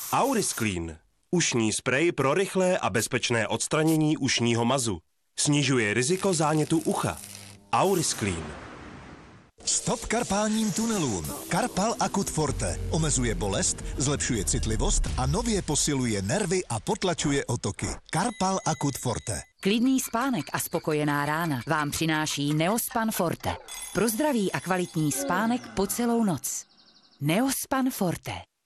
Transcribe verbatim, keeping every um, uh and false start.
Aurisclean. Ušní sprej pro rychlé a bezpečné odstranění ušního mazu. Snižuje riziko zánětu ucha. Aurisclean. Stop karpálním tunelům. Karpal Akut Forte omezuje bolest, zlepšuje citlivost a nově posiluje nervy a potlačuje otoky. Karpal Akut Forte. Klidný spánek a spokojená rána vám přináší Neospan Forte. Pro zdravý a kvalitní spánek po celou noc. Neospan Forte.